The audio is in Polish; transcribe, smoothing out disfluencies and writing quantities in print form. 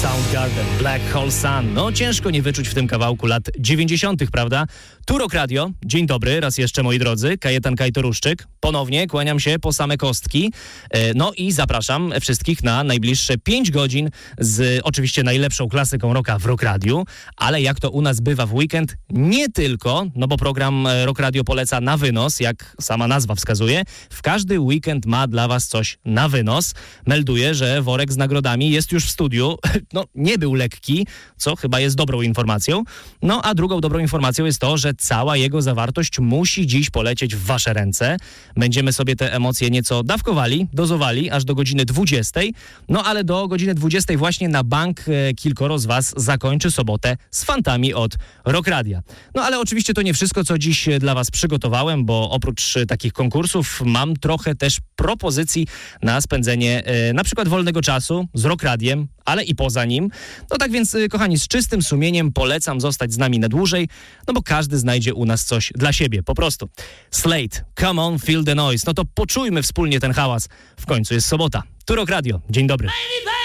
Soundgarden, Black Hole Sun. No ciężko nie wyczuć w tym kawałku lat 90., prawda? Tu Rock Radio. Dzień dobry, raz jeszcze moi drodzy. Kajetan Kajtoruszczyk. Ponownie kłaniam się po same kostki. No i zapraszam wszystkich na najbliższe 5 godzin z oczywiście najlepszą klasyką rocka w Rock Radiu. Ale jak to u nas bywa w weekend, nie tylko, no bo program Rock Radio poleca na wynos, jak sama nazwa wskazuje. W każdy weekend ma dla was coś na wynos. Melduję, że worek z nagrodami jest już w studiu. No, nie był lekki, co chyba jest dobrą informacją. No, a drugą dobrą informacją jest to, że cała jego zawartość musi dziś polecieć w wasze ręce. Będziemy sobie te emocje nieco dawkowali, dozowali, aż do godziny 20. No, ale do godziny 20 właśnie na bank kilkoro z was zakończy sobotę z fantami od Rock Radia. No, ale oczywiście to nie wszystko, co dziś dla was przygotowałem, bo oprócz takich konkursów mam trochę też propozycji na spędzenie na przykład wolnego czasu z Rock Radiem, ale i poza nim. No tak więc, kochani, z czystym sumieniem polecam zostać z nami na dłużej, no bo każdy znajdzie u nas coś dla siebie, po prostu. Slate, Come On, Feel the Noise. No to poczujmy wspólnie ten hałas. W końcu jest sobota. Tu Rock Radio. Dzień dobry.